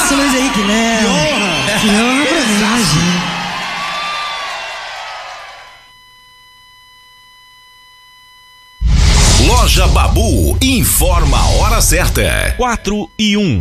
Isso, Luiz Henrique Léo. Que honra pra mim, imagina. Loja Babu informa a hora certa. 4:01.